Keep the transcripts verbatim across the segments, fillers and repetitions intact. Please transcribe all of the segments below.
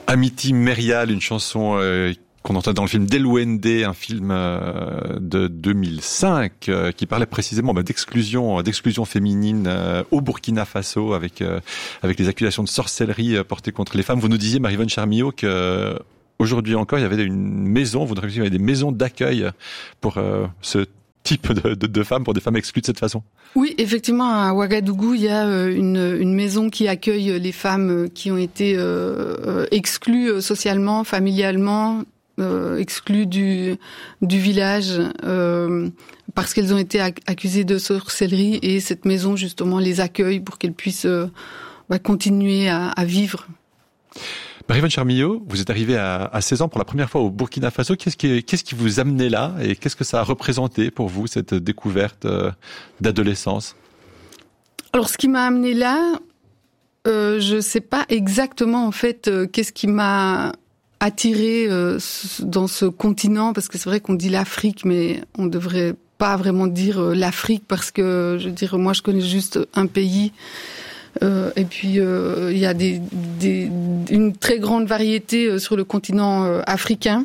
Amity Merial, une chanson euh, qu'on entend dans le film Delouende, un film euh, de deux mille cinq euh, qui parlait précisément bah, d'exclusion, d'exclusion féminine euh, au Burkina Faso avec euh, avec les accusations de sorcellerie euh, portées contre les femmes. Vous nous disiez, Marie-Vonne Charmillau, que euh, aujourd'hui encore, il y avait une maison, vous nous il y avait des maisons d'accueil pour euh, ce type de, de, de femmes, pour des femmes exclues de cette façon. Oui, effectivement, à Ouagadougou, il y a une, une maison qui accueille les femmes qui ont été euh, exclues socialement, familialement, euh, exclues du, du village, euh, parce qu'elles ont été accusées de sorcellerie, et cette maison, justement, les accueille pour qu'elles puissent euh, bah, continuer à, à vivre. Marie-Vonne Charmillau, vous êtes arrivée à, à seize ans pour la première fois au Burkina Faso. Qu'est-ce qui, qu'est-ce qui vous amenait là et qu'est-ce que ça a représenté pour vous, cette découverte euh, d'adolescence? Alors, ce qui m'a amenée là, euh, je sais pas exactement en fait euh, qu'est-ce qui m'a attirée euh, dans ce continent, parce que c'est vrai qu'on dit l'Afrique, mais on devrait pas vraiment dire euh, l'Afrique, parce que je veux dire, moi je connais juste un pays. Euh, et puis il euh, y a des, des, une très grande variété euh, sur le continent euh, africain.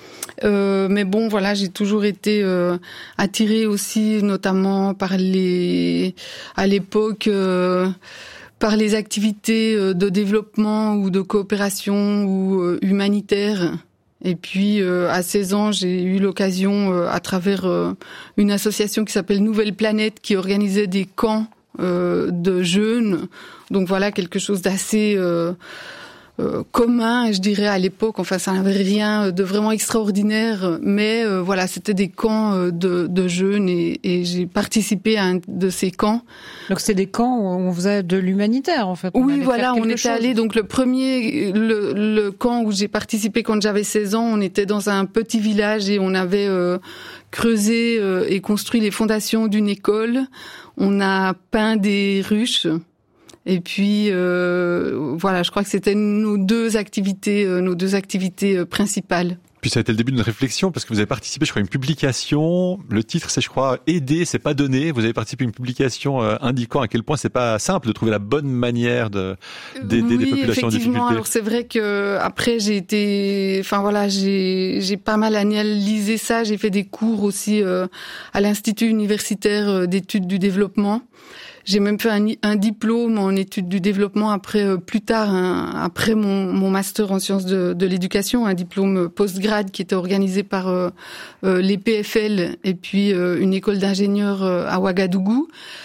Euh, mais bon, voilà, j'ai toujours été euh, attirée aussi, notamment par les, à l'époque, euh, par les activités euh, de développement ou de coopération ou euh, humanitaire. Et puis, euh, à seize ans, j'ai eu l'occasion, euh, à travers euh, une association qui s'appelle Nouvelle Planète, qui organisait des camps Euh, de jeunes, donc voilà quelque chose d'assez euh, euh, commun, je dirais à l'époque. Enfin, ça n'avait rien de vraiment extraordinaire, mais euh, voilà, c'était des camps euh, de, de jeunes, et, et j'ai participé à un de ces camps. Donc c'est des camps où on faisait de l'humanitaire en fait. On oui, voilà, on était chose. allé. Donc le premier, le, le camp où j'ai participé quand j'avais seize ans, on était dans un petit village et on avait euh, creusé euh, et construit les fondations d'une école. On a peint des ruches, et puis euh, voilà, je crois que c'était nos deux activités, euh, nos deux activités euh, principales. Puis ça a été le début d'une réflexion, parce que vous avez participé, je crois, à une publication. Le titre, c'est, je crois, aider, c'est pas donner. Vous avez participé à une publication euh, indiquant à quel point c'est pas simple de trouver la bonne manière de d'aider oui, des populations en difficulté. Alors c'est vrai que après j'ai été, enfin voilà, j'ai j'ai pas mal analysé ça. J'ai fait des cours aussi euh, à l'Institut universitaire d'études du développement. J'ai même fait un, un diplôme en études du développement après, euh, plus tard, hein, après mon, mon master en sciences de, de l'éducation, un diplôme post-grad qui était organisé par euh, euh, les P F L et puis euh, une école d'ingénieurs euh, à Ouagadougou.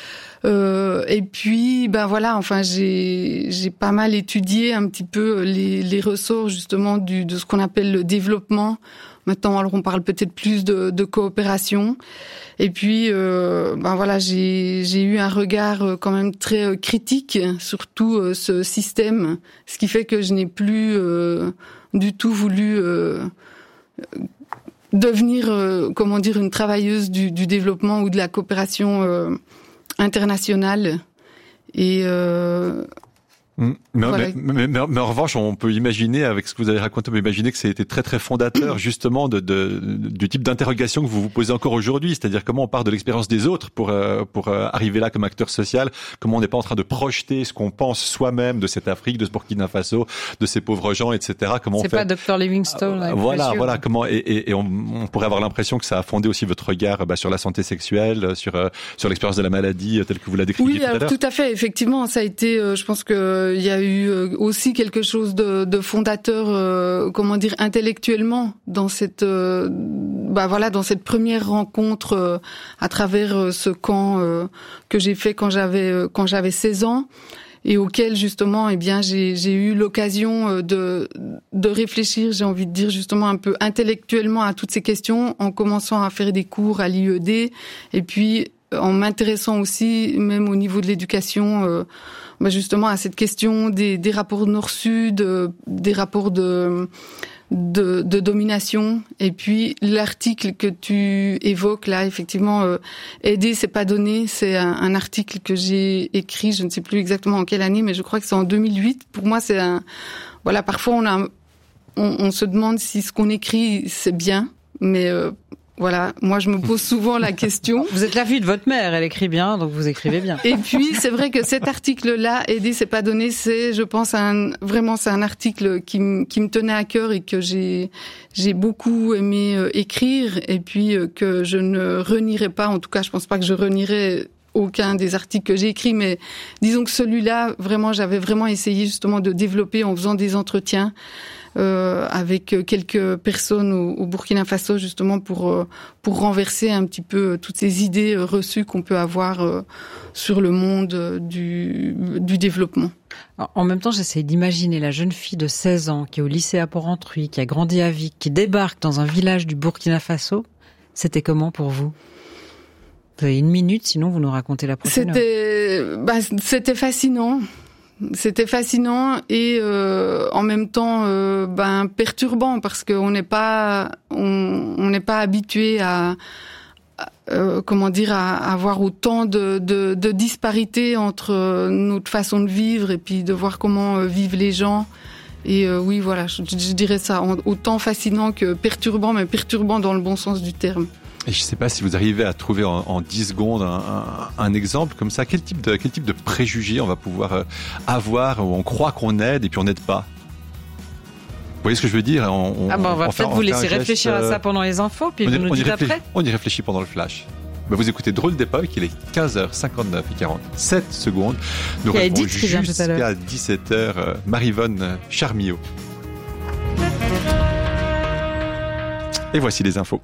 Euh, et puis, ben voilà, enfin, j'ai j'ai pas mal étudié un petit peu les, les ressorts justement du de ce qu'on appelle le développement. Maintenant, alors on parle peut-être plus de, de coopération. Et puis, euh, ben voilà, j'ai j'ai eu un regard quand même très critique sur tout euh, ce système, ce qui fait que je n'ai plus euh, du tout voulu euh, devenir, euh, comment dire, une travailleuse du, du développement ou de la coopération euh, internationale. Et euh, Mmh. Mais, voilà. mais, mais, mais, mais en revanche, on peut imaginer, avec ce que vous avez raconté, on peut imaginer que ça a été très très fondateur justement de, de, du type d'interrogation que vous vous posez encore aujourd'hui, c'est-à-dire comment on part de l'expérience des autres pour euh, pour euh, arriver là comme acteur social, comment on n'est pas en train de projeter ce qu'on pense soi-même de cette Afrique, de ce Burkina Faso, de ces pauvres gens, et cetera. Comment c'est on fait... pas docteur Livingstone. Euh, voilà, voilà. Comment et, et, et on, on pourrait avoir l'impression que ça a fondé aussi votre regard bah, sur la santé sexuelle, sur euh, sur l'expérience de la maladie telle que vous la décriviez oui, tout à l'heure. Oui, tout à fait. Effectivement, ça a été. Euh, je pense que il y a eu euh, aussi quelque chose de, de fondateur, euh, comment dire, intellectuellement dans cette, euh, bah voilà, dans cette première rencontre euh, à travers euh, ce camp euh, que j'ai fait quand j'avais euh, quand j'avais seize ans et auquel justement, eh bien, j'ai j'ai eu l'occasion euh, de de réfléchir, j'ai envie de dire justement un peu intellectuellement à toutes ces questions en commençant à faire des cours à l'I E D et puis en m'intéressant aussi, même au niveau de l'éducation, euh, bah justement à cette question des, des rapports nord-sud, euh, des rapports de, de de domination. Et puis l'article que tu évoques là, effectivement, euh, aider, c'est pas donner. C'est un, un article que j'ai écrit, je ne sais plus exactement en quelle année, mais je crois que c'est en deux mille huit. Pour moi, c'est un, voilà, parfois on a, on, on se demande si ce qu'on écrit c'est bien, mais euh, Voilà, moi je me pose souvent la question. Vous êtes la fille de votre mère, elle écrit bien, donc vous écrivez bien. Et puis c'est vrai que cet article-là, aider c'est pas donner, c'est, je pense, un, vraiment c'est un article qui, m- qui me tenait à cœur et que j'ai j'ai beaucoup aimé euh, écrire, et puis euh, que je ne renierai pas. En tout cas, je pense pas que je renierai aucun des articles que j'ai écrits, mais disons que celui-là, vraiment, j'avais vraiment essayé justement de développer en faisant des entretiens. Euh, avec quelques personnes au, au Burkina Faso, justement pour euh, pour renverser un petit peu toutes ces idées euh, reçues qu'on peut avoir euh, sur le monde euh, du du développement. En même temps, j'essaie d'imaginer la jeune fille de seize ans qui est au lycée à Port-Entruy, qui a grandi à Vic, qui débarque dans un village du Burkina Faso. C'était comment pour vous ? Vous avez une minute, sinon vous nous racontez la prochaine. C'était bah, c'était fascinant. C'était fascinant et euh, en même temps euh, ben perturbant, parce qu'on n'est pas on on n'est pas habitué à, à euh, comment dire à, à avoir autant de, de de disparités entre notre façon de vivre et puis de voir comment euh, vivent les gens. Et euh, oui, voilà, je, je dirais ça, autant fascinant que perturbant, mais perturbant dans le bon sens du terme. Et je ne sais pas si vous arrivez à trouver en, en dix secondes un, un, un exemple comme ça. Quel type de, quel type de préjugés on va pouvoir euh, avoir, où on croit qu'on aide et puis on n'aide pas? Vous voyez ce que je veux dire? on, on, Ah ben, on va on peut-être vous laisser réfléchir geste, à ça pendant les infos, puis on vous y, nous dites après. On y réfléchit pendant le flash. Ben, vous écoutez Drôle d'époque, il est quinze heures cinquante-neuf et quarante-sept secondes. Nous il y a répondons Edith qui vient tout à l'heure. Jusqu'à dix-sept heures, euh, Marivonne Charmillot. Et voici les infos.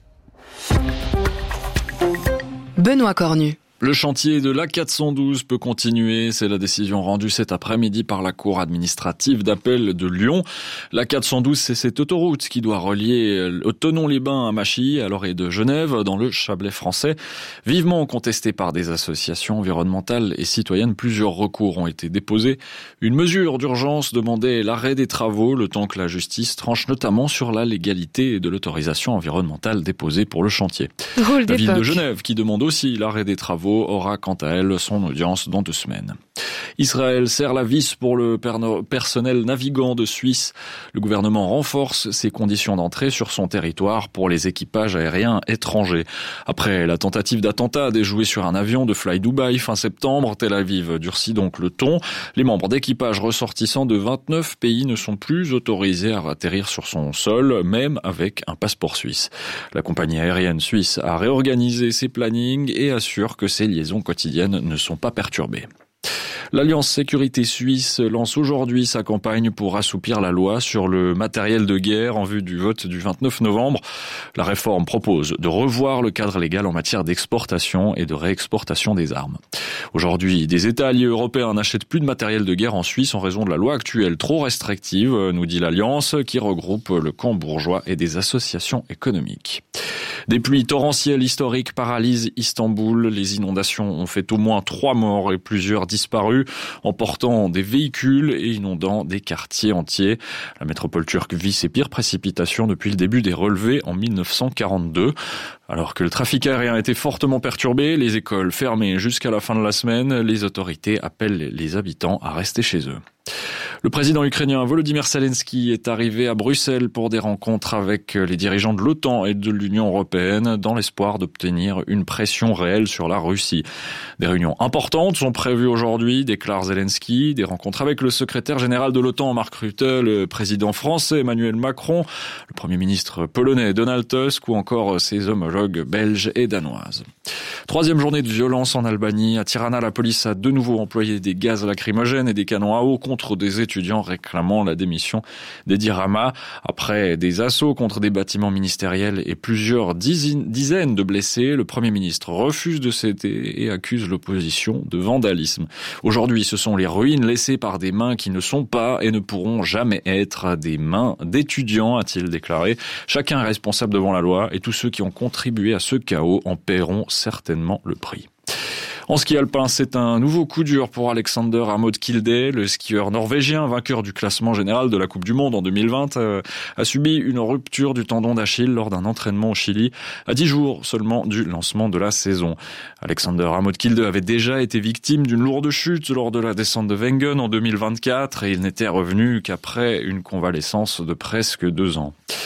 Benoît Cornu. Le chantier de l'A quatre cent douze peut continuer. C'est la décision rendue cet après-midi par la Cour administrative d'appel de Lyon. L'A quatre cent douze, c'est cette autoroute qui doit relier Thonon-les-Bains à Machy, à l'orée de Genève, dans le Chablais français. Vivement contestée par des associations environnementales et citoyennes, plusieurs recours ont été déposés. Une mesure d'urgence demandait l'arrêt des travaux, le temps que la justice tranche notamment sur la légalité de l'autorisation environnementale déposée pour le chantier. Drôle la ville d'époque. de Genève, qui demande aussi l'arrêt des travaux, aura quant à elle son audience dans deux semaines. Israël serre la vis pour le personnel navigant de Suisse. Le gouvernement renforce ses conditions d'entrée sur son territoire pour les équipages aériens étrangers. Après la tentative d'attentat déjouée sur un avion de Fly Dubai fin septembre, Tel Aviv durcit donc le ton. Les membres d'équipage ressortissants de vingt-neuf pays ne sont plus autorisés à atterrir sur son sol, même avec un passeport suisse. La compagnie aérienne suisse a réorganisé ses plannings et assure que ses liaisons quotidiennes ne sont pas perturbées. L'Alliance Sécurité Suisse lance aujourd'hui sa campagne pour assouplir la loi sur le matériel de guerre en vue du vote du vingt-neuf novembre. La réforme propose de revoir le cadre légal en matière d'exportation et de réexportation des armes. Aujourd'hui, des États alliés européens n'achètent plus de matériel de guerre en Suisse en raison de la loi actuelle trop restrictive, nous dit l'Alliance, qui regroupe le camp bourgeois et des associations économiques. Des pluies torrentielles historiques paralysent Istanbul. Les inondations ont fait au moins trois morts et plusieurs disparus, emportant des véhicules et inondant des quartiers entiers. La métropole turque vit ses pires précipitations depuis le début des relevés en mille neuf cent quarante-deux. Alors que le trafic aérien était fortement perturbé, les écoles fermées jusqu'à la fin de la semaine, les autorités appellent les habitants à rester chez eux. Le président ukrainien Volodymyr Zelensky est arrivé à Bruxelles pour des rencontres avec les dirigeants de l'OTAN et de l'Union européenne dans l'espoir d'obtenir une pression réelle sur la Russie. Des réunions importantes sont prévues aujourd'hui, déclare Zelensky. Des rencontres avec le secrétaire général de l'OTAN, Mark Rutte, le président français Emmanuel Macron, le premier ministre polonais Donald Tusk ou encore ses homologues belges et danoises. Troisième journée de violence en Albanie. À Tirana, la police a de nouveau employé des gaz lacrymogènes et des canons à eau contre des étudiants réclamant la démission d'Edi Rama. Après des assauts contre des bâtiments ministériels et plusieurs dizaines de blessés, le Premier ministre refuse de céder et accuse l'opposition de vandalisme. Aujourd'hui, ce sont les ruines laissées par des mains qui ne sont pas et ne pourront jamais être des mains d'étudiants, a-t-il déclaré. Chacun est responsable devant la loi et tous ceux qui ont contribué à ce chaos en paieront certainement le prix. En ski alpin, c'est un nouveau coup dur pour Alexander Amod Kilde. Le skieur norvégien, vainqueur du classement général de la Coupe du Monde en deux mille vingt, euh, a subi une rupture du tendon d'Achille lors d'un entraînement au Chili, à dix jours seulement du lancement de la saison. Alexander Amod Kilde avait déjà été victime d'une lourde chute lors de la descente de Wengen en deux mille vingt-quatre et il n'était revenu qu'après une convalescence de presque deux ans.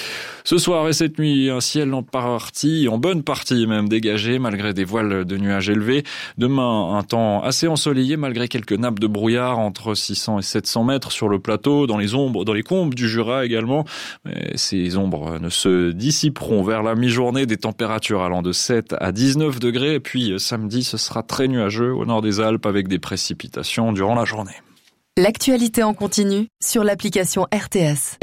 Ce soir et cette nuit, un ciel en partie, en bonne partie même dégagé, malgré des voiles de nuages élevés. Demain, un temps assez ensoleillé, malgré quelques nappes de brouillard entre six cents et sept cents mètres sur le plateau, dans les ombres, dans les combes du Jura également. Mais ces ombres ne se dissiperont vers la mi-journée, des températures allant de sept à dix-neuf degrés. Et puis, samedi, ce sera très nuageux au nord des Alpes avec des précipitations durant la journée. L'actualité en continu sur l'application R T S.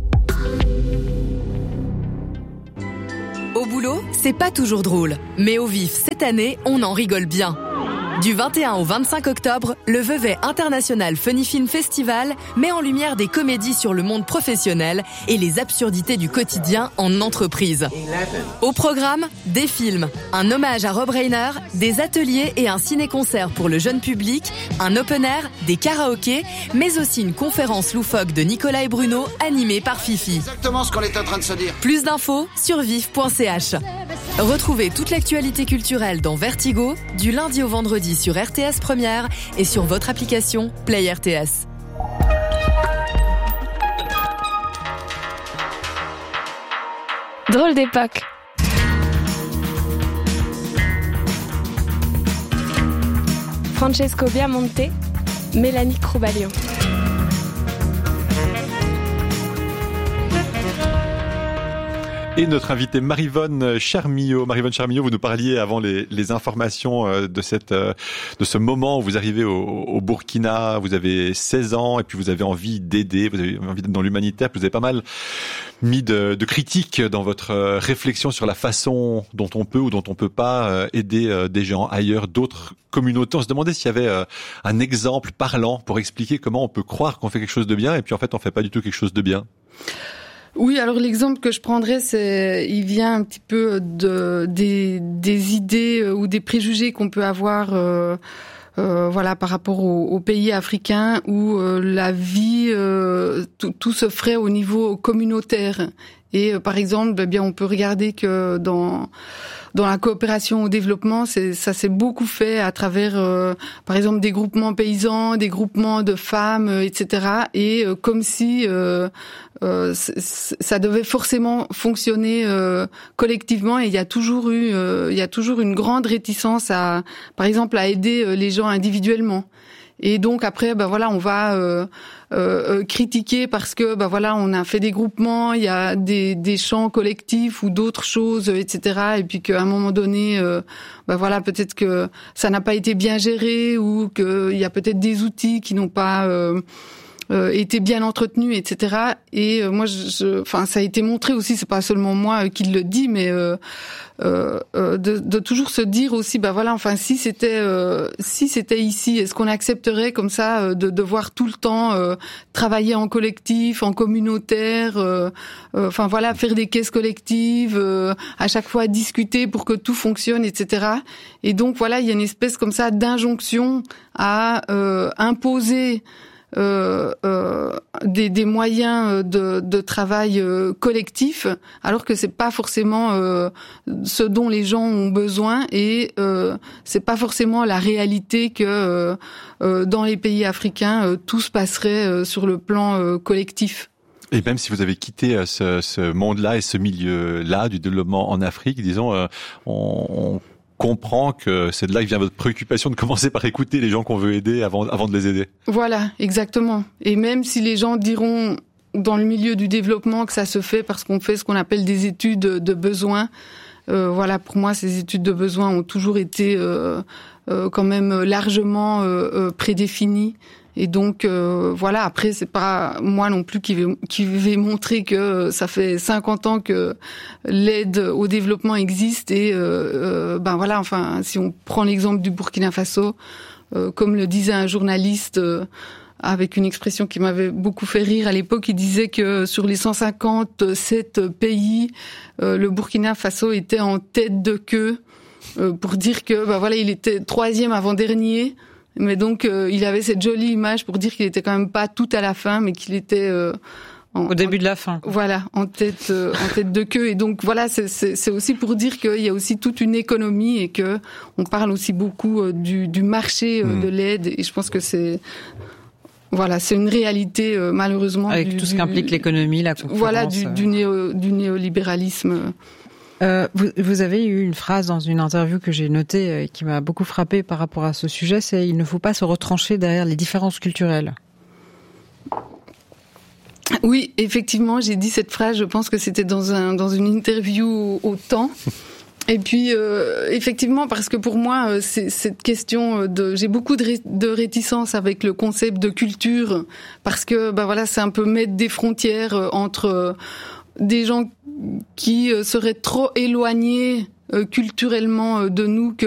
Au boulot, c'est pas toujours drôle, mais au vif cette année, on en rigole bien. Du vingt et un au vingt-cinq octobre, le Vevey International Funny Film Festival met en lumière des comédies sur le monde professionnel et les absurdités du quotidien en entreprise. Au programme, des films, un hommage à Rob Reiner, des ateliers et un ciné-concert pour le jeune public, un open air, des karaokés, mais aussi une conférence loufoque de Nicolas et Bruno animée par Fifi. Exactement ce qu'on est en train de se dire. Plus d'infos sur vif point c h. Retrouvez toute l'actualité culturelle dans Vertigo, du lundi au vendredi sur R T S Première et sur votre application Play R T S. Drôle d'époque. Francesco Biamonte, Mélanie Crouballion. Et notre invitée Maryvonne Charmillot. Maryvonne Charmillot, vous nous parliez avant les, les informations de cette, de ce moment où vous arrivez au, au Burkina, vous avez seize ans et puis vous avez envie d'aider, vous avez envie d'être dans l'humanitaire, puis vous avez pas mal mis de, de critiques dans votre réflexion sur la façon dont on peut ou dont on peut pas aider des gens ailleurs, d'autres communautés. On se demandait s'il y avait un exemple parlant pour expliquer comment on peut croire qu'on fait quelque chose de bien et puis en fait on fait pas du tout quelque chose de bien. Oui, alors l'exemple que je prendrais, c'est, il vient un petit peu de des, des idées ou des préjugés qu'on peut avoir, euh, euh, voilà, par rapport aux, aux pays africains où euh, la vie, euh, tout, tout se ferait au niveau communautaire. Et euh, par exemple, eh bien, on peut regarder que dans dans la coopération au développement, c'est, ça s'est beaucoup fait à travers, euh, par exemple, des groupements paysans, des groupements de femmes, euh, et cetera. Et euh, comme si euh, euh, ça devait forcément fonctionner euh, collectivement. Et il y a toujours eu, euh, il y a toujours une grande réticence à, par exemple, à aider les gens individuellement. Et donc après, ben voilà, on va euh, euh, critiquer parce que ben voilà, on a fait des groupements, il y a des, des chants collectifs ou d'autres choses, et cetera. Et puis qu'à un moment donné, euh, ben voilà, peut-être que ça n'a pas été bien géré ou qu'il y a peut-être des outils qui n'ont pas euh, euh, été bien entretenus, et cetera. Et euh, moi, je, enfin, ça a été montré aussi. C'est pas seulement moi euh, qui le dis, mais euh, Euh, euh, de, de toujours se dire aussi, bah voilà, enfin si c'était euh, si c'était ici, est-ce qu'on accepterait comme ça euh, de devoir tout le temps euh, travailler en collectif, en communautaire, euh, euh, enfin voilà, faire des caisses collectives, euh, à chaque fois discuter pour que tout fonctionne, et cetera. Et donc voilà, il y a une espèce comme ça d'injonction à euh, imposer Euh, euh, des, des moyens de, de travail euh, collectif, alors que c'est pas forcément euh, ce dont les gens ont besoin et euh, c'est pas forcément la réalité que euh, euh, dans les pays africains euh, tout se passerait euh, sur le plan euh, collectif. Et même si vous avez quitté ce, ce monde-là et ce milieu-là du développement en Afrique, disons, euh, on, on comprend que c'est de là que vient votre préoccupation de commencer par écouter les gens qu'on veut aider avant, avant de les aider. Voilà, exactement. Et même si les gens diront dans le milieu du développement que ça se fait parce qu'on fait ce qu'on appelle des études de besoins, euh, voilà, pour moi, ces études de besoins ont toujours été euh, euh, quand même largement euh, euh, prédéfinies. Et donc euh, voilà, après c'est pas moi non plus qui vais qui vais montrer que ça fait cinquante ans que l'aide au développement existe et euh, euh, ben voilà, enfin si on prend l'exemple du Burkina Faso, euh, comme le disait un journaliste euh, avec une expression qui m'avait beaucoup fait rire à l'époque, il disait que sur les cent cinquante-sept pays, euh, le Burkina Faso était en tête de queue euh, pour dire que ben voilà, il était troisième avant-dernier. Mais donc, euh, il avait cette jolie image pour dire qu'il était quand même pas tout à la fin, mais qu'il était euh, en, au début en, de la fin. Voilà, en tête, euh, en tête de queue. Et donc voilà, c'est, c'est, c'est aussi pour dire qu'il y a aussi toute une économie et que on parle aussi beaucoup euh, du, du marché euh, mmh. de l'aide. Et je pense que c'est Voilà, c'est une réalité euh, malheureusement. Avec du, tout ce du, qu'implique l'économie, la concurrence. Voilà, du, du, néo, du néolibéralisme. Euh, vous, vous avez eu une phrase dans une interview que j'ai notée et qui m'a beaucoup frappée par rapport à ce sujet, c'est « il ne faut pas se retrancher derrière les différences culturelles ». Oui, effectivement, j'ai dit cette phrase, je pense que c'était dans, un, dans une interview au, au Temps. Et puis, euh, effectivement, parce que pour moi, c'est cette question de, j'ai beaucoup de, ré, de réticence avec le concept de culture, parce que, bah voilà, c'est un peu mettre des frontières entre des gens qui seraient trop éloignés euh, culturellement de nous que